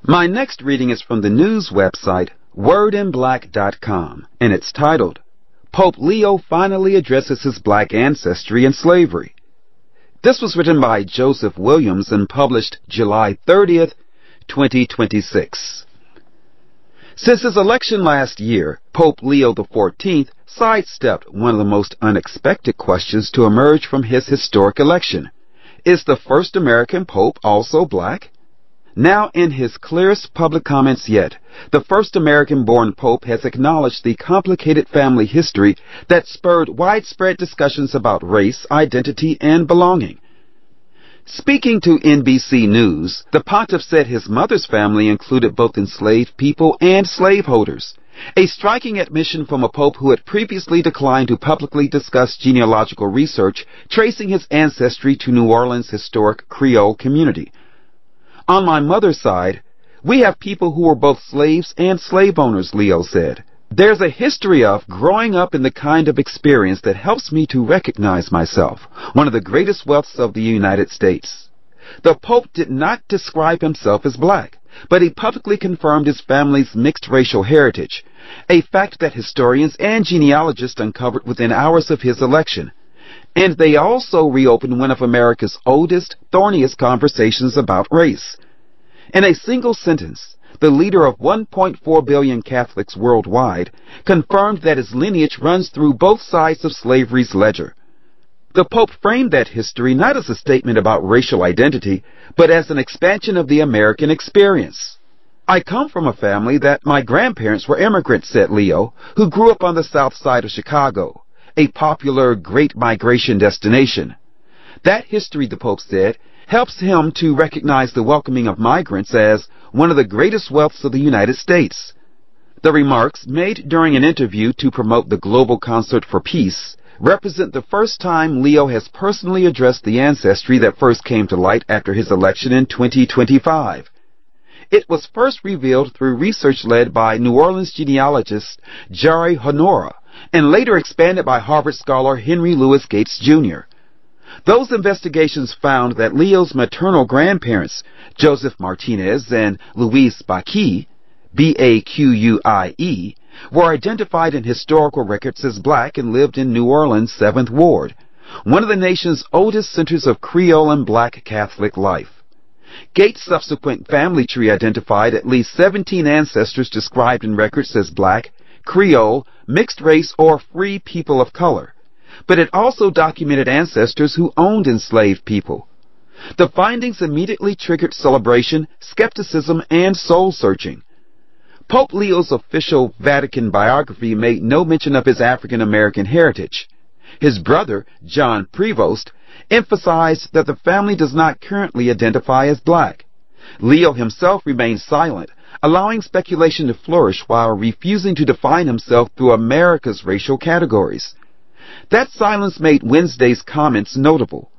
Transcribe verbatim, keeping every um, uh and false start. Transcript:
My next reading is from the news website word in black dot com, and it's titled, Pope Leo Finally Addresses His Black Ancestry and Slavery. This was written by Joseph Williams and published July thirtieth, twenty twenty-six. Since his election last year, Pope Leo the fourteenth sidestepped one of the most unexpected questions to emerge from his historic election. Is the first American pope also black? Now, in his clearest public comments yet, the first American-born pope has acknowledged the complicated family history that spurred widespread discussions about race, identity, and belonging. Speaking to N B C News, the pontiff said his mother's family included both enslaved people and slaveholders, a striking admission from a pope who had previously declined to publicly discuss genealogical research tracing his ancestry to New Orleans' historic Creole community. On my mother's side, we have people who were both slaves and slave owners, Leo said. There's a history of growing up in the kind of experience that helps me to recognize myself, one of the greatest wealths of the United States. The Pope did not describe himself as black, but he publicly confirmed his family's mixed racial heritage, a fact that historians and genealogists uncovered within hours of his election. And they also reopened one of America's oldest, thorniest conversations about race. In a single sentence, the leader of one point four billion Catholics worldwide confirmed that his lineage runs through both sides of slavery's ledger. The Pope framed that history not as a statement about racial identity, but as an expansion of the American experience. I come from a family that my grandparents were immigrants, said Leo, who grew up on the south side of Chicago, a popular Great Migration destination. That history, the Pope said, helps him to recognize the welcoming of migrants as one of the greatest wealths of the United States. The remarks, made during an interview to promote the Global Concert for Peace, represent the first time Leo has personally addressed the ancestry that first came to light after his election in twenty twenty-five. It was first revealed through research led by New Orleans genealogist Jari Honora, and later expanded by Harvard scholar Henry Louis Gates, Junior Those investigations found that Leo's maternal grandparents, Joseph Martinez and Louise Baquie, B A Q U I E, were identified in historical records as black and lived in New Orleans' seventh Ward, one of the nation's oldest centers of Creole and black Catholic life. Gates' subsequent family tree identified at least seventeen ancestors described in records as black, Creole, mixed race, or free people of color, but it also documented ancestors who owned enslaved people. The findings immediately triggered celebration, skepticism, and soul-searching. Pope Leo's official Vatican biography made no mention of his African-American heritage. His brother, John Prevost, emphasized that the family does not currently identify as black. Leo himself remained silent, allowing speculation to flourish while refusing to define himself through America's racial categories. That silence made Wednesday's comments notable.